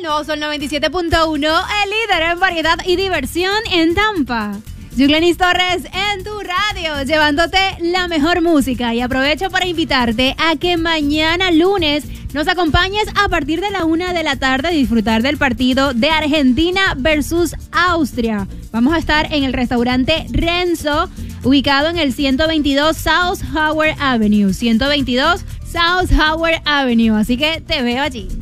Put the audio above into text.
nuevo Sol 97.1, el líder en variedad y diversión en Tampa. Yuglenis Torres en tu radio, llevándote la mejor música. Y aprovecho para invitarte a que mañana lunes nos acompañes a partir de la 1 de la tarde a disfrutar del partido de Argentina versus Austria. Vamos a estar en el restaurante Renzo, ubicado en el 122 South Howard Avenue. 122 South Howard Avenue. Así que te veo allí.